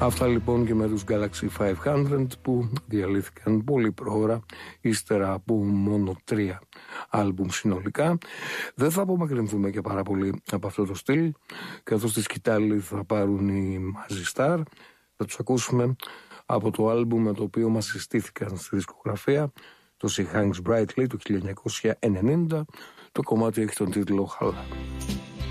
Αυτά λοιπόν και με τους Galaxy 500 που διαλύθηκαν πολύ προώρα ύστερα από μόνο 3 άλμπουμ συνολικά. Δεν θα απομακρυνθούμε και πάρα πολύ από αυτό το στυλ, καθώς τη σκητάλη θα πάρουν οι Mazzy Star. Θα τους ακούσουμε από το άλμπουμ με το οποίο μας συστήθηκαν στη δισκογραφία, το She Hangs Brightly του 1990. Το κομμάτι έχει τον τίτλο Halla.